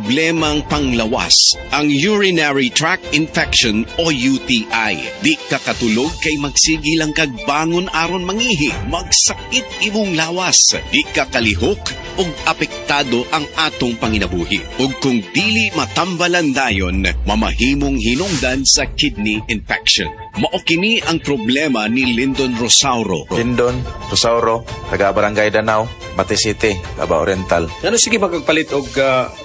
problemang panglawas, ang urinary tract infection o UTI. Di ka katulog kay magsigi lang kag bangon aron mangihi, magsakit imong lawas. Di ka kalihok ug apektado ang atong panginabuhi. Ug kung dili matambalan dayon, mamahimong hinungdan sa kidney infection. Mao kini ang problema ni Lyndon Rosauro. Lyndon Rosauro, taga Barangay Danau, Bati City, Aba Oriental. Ano sige magpalit og